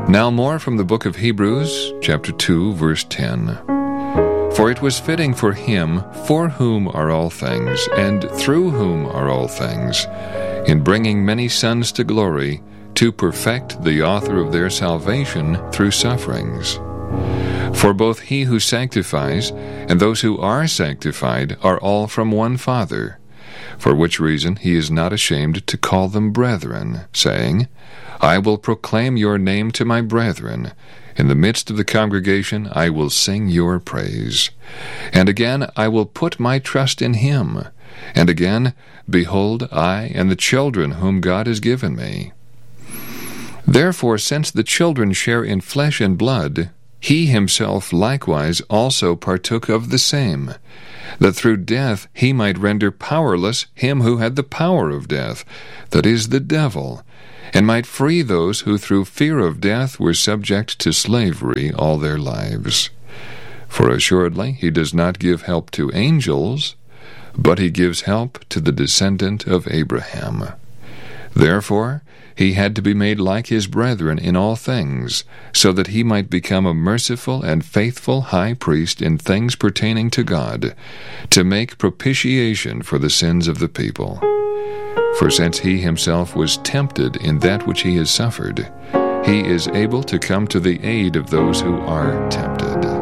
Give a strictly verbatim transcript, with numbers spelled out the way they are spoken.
Now more from the book of Hebrews, chapter two, verse ten. For it was fitting for him, for whom are all things, and through whom are all things, in bringing many sons to glory, to perfect the author of their salvation through sufferings. For both he who sanctifies and those who are sanctified are all from one Father, for which reason he is not ashamed to call them brethren, saying, I will proclaim your name to my brethren. In the midst of the congregation I will sing your praise. And again I will put my trust in him. And again, behold, I and the children whom God has given me. Therefore, since the children share in flesh and blood, he himself likewise also partook of the same, that through death he might render powerless him who had the power of death, that is, the devil, and might free those who through fear of death were subject to slavery all their lives. For assuredly he does not give help to angels, but he gives help to the descendant of Abraham. Therefore he had to be made like his brethren in all things, so that he might become a merciful and faithful high priest in things pertaining to God, to make propitiation for the sins of the people. For since he himself was tempted in that which he has suffered, he is able to come to the aid of those who are tempted.